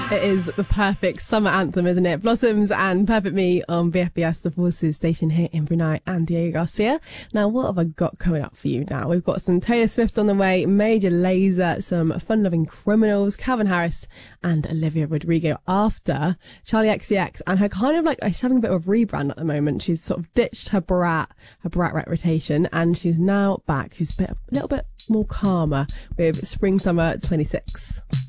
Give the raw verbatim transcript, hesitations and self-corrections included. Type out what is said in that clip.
It is the perfect summer anthem, isn't it? Blossoms and Perfect Me on B F B S, the Voices station here in Brunei, and Diego Garcia. Now, what have I got coming up for you now? We've got some Taylor Swift on the way, Major Lazer, some fun-loving criminals, Calvin Harris and Olivia Rodrigo after Charlie X C X, and her kind of like, she's having a bit of a rebrand at the moment. She's sort of ditched her brat, her brat reputation, and she's now back. She's a, bit, a little bit more calmer with Spring Summer twenty-six.